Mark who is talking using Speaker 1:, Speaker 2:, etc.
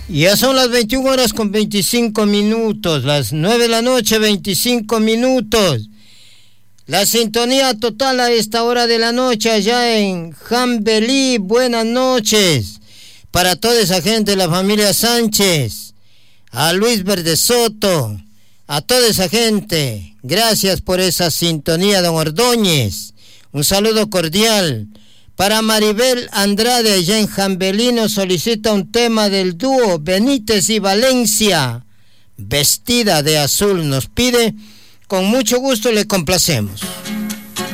Speaker 1: Ya son las 21 horas con 25 minutos, las 9 de la noche, 25 minutos. La sintonía total a esta hora de la noche allá en Jambelí. Buenas noches para toda esa gente de la familia Sánchez, a Luis Verde Soto, a toda esa gente. Gracias por esa sintonía, don Ordóñez. Un saludo cordial. Para Maribel Andrade, allá en Jambelí, nos solicita un tema del dúo Benítez y Valencia. Vestida de azul nos pide. Con mucho gusto le complacemos.